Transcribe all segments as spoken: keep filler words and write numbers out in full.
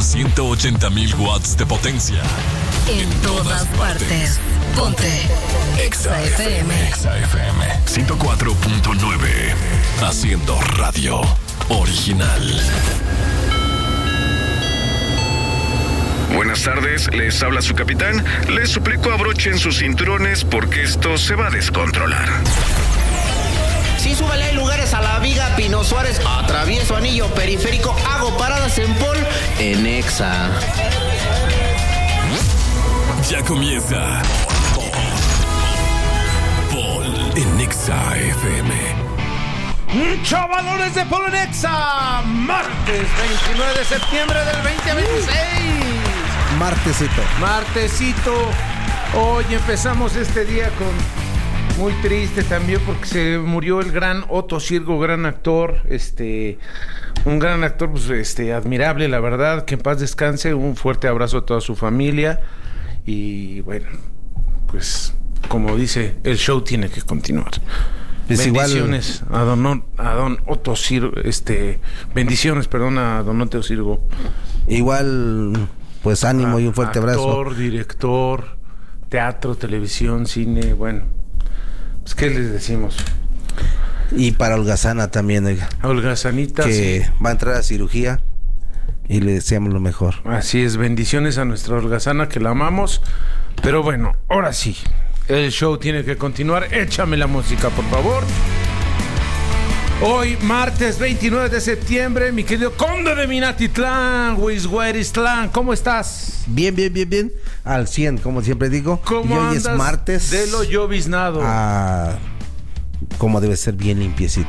con ciento ochenta mil watts de potencia. En, en todas partes. Ponte Exa F M. Exa F M ciento cuatro punto nueve. Haciendo radio original. Buenas tardes, les habla su capitán. Les suplico abrochen sus cinturones porque esto se va a descontrolar. Sí, súbale, hay lugares a la Viga, Pino Suárez, atravieso Anillo Periférico, hago paradas en Paul, en Exa. Ya comienza Paul en Exa F M. Chavalones de Paul en Exa, martes veintinueve de septiembre del veinte veintiséis. Martesito. Martesito. Hoy empezamos este día con muy triste también porque se murió el gran Otto Sirgo, gran actor, este, un gran actor, pues, este, admirable, la verdad, que en paz descanse. Un fuerte abrazo a toda su familia y bueno, pues como dice, el show tiene que continuar. Es bendiciones igual... a don a don Otto Sirgo, este, bendiciones, perdón, a don Otto Sirgo. Igual, pues ánimo ah, y un fuerte actor, abrazo. Actor, director, teatro, televisión, cine, bueno, pues qué les decimos. Y para Holgazana también, oiga. Holgazanita, que sí va a entrar a cirugía y le deseamos lo mejor. Así es, bendiciones a nuestra Holgazana, que la amamos. Pero bueno, ahora sí, el show tiene que continuar. Échame la música, por favor. Hoy, martes veintinueve de septiembre, mi querido conde de Minatitlán, Huizhueristlán, ¿cómo estás? Bien, bien, bien, bien. Al cien, como siempre digo. ¿Cómo y hoy andas es martes. de lo lloviznado? Ah, como debe ser, bien limpiecito.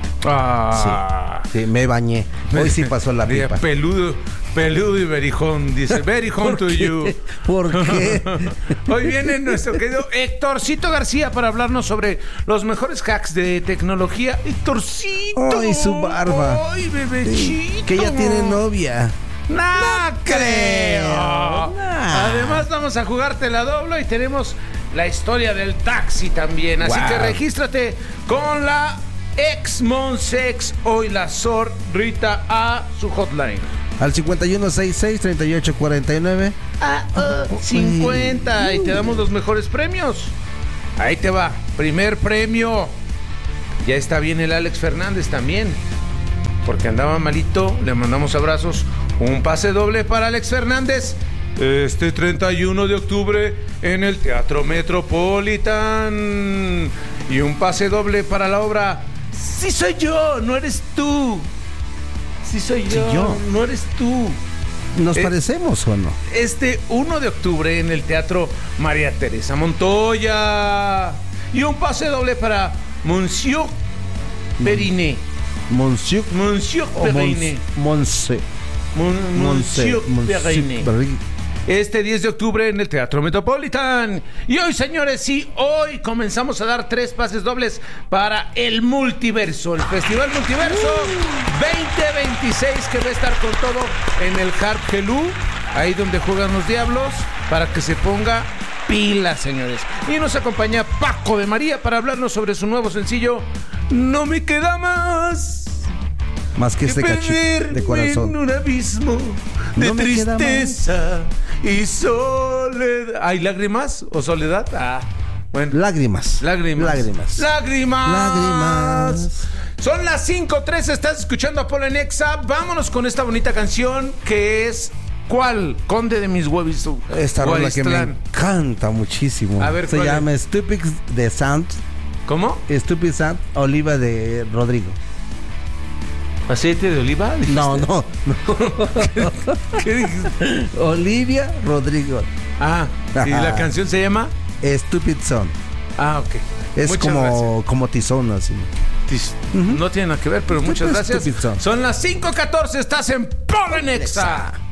Ah. Sí, sí, me bañé. Hoy sí pasó la pipa. Peludo, peludo y berijón, dice. Berijón to you. ¿Por qué? Hoy viene nuestro querido Héctorcito García para hablarnos sobre los mejores hacks de tecnología. Héctorcito. Ay, su barba. Ay, bebechito. Sí, que ya tiene novia. No, no creo. Nah. Además vamos a jugarte la doble y tenemos la historia del taxi también. Así wow. que regístrate con la ex Monsex, hoy la Zorrita, a su hotline. Al cincuenta y uno sesenta y seis, treinta y ocho cuarenta y nueve. Ah, uh, cincuenta. Y te damos los mejores premios. Ahí te va. Primer premio. Ya está bien el Alex Fernández también, porque andaba malito. Le mandamos abrazos. Un pase doble para Alex Fernández este treinta y uno de octubre en el Teatro Metropolitan. Y un pase doble para la obra Sí soy yo, no eres tú. Sí soy yo, sí, yo. no eres tú. ¿Nos eh, parecemos o no? Este uno de octubre en el Teatro María Teresa Montoya. Y un pase doble para Monsieur Periné. Monsieur Monsieur Periné. Monse. Mon, Monsieur Periné. Este diez de octubre en el Teatro Metropolitan. Y hoy, señores, sí, hoy comenzamos a dar tres pases dobles para el Multiverso, el Festival Multiverso veinte veintiséis, que va a estar con todo en el Harp Helú, ahí donde juegan los diablos, para que se ponga pila, señores. Y nos acompaña Paco de María para hablarnos sobre su nuevo sencillo, No me queda más. Más que este cachito de corazón. En un abismo de no tristeza y soledad. ¿Hay lágrimas o soledad? Ah, bueno. Lágrimas. Lágrimas. Lágrimas. Lágrimas. Lágrimas. Son las cinco trece, estás escuchando a Paul en Exa. Vámonos con esta bonita canción que es... ¿Cuál? Conde de mis huevis. Esta rola que me encanta muchísimo. A ver, se llama es? Stupid de Sant. ¿Cómo? Stupid Sant, Oliva de Rodrigo. ¿Aceite de oliva? ¿Dijiste? No, no, no. ¿Qué, ¿Qué dijiste? Olivia Rodrigo. Ah, ¿y la canción se llama? Stupid Son. Ah, ok. Es muchas como, como tizón, así. Tiz, uh-huh. No tiene nada que ver, pero muchas gracias. Son las cinco catorce, estás en Paul en Exa.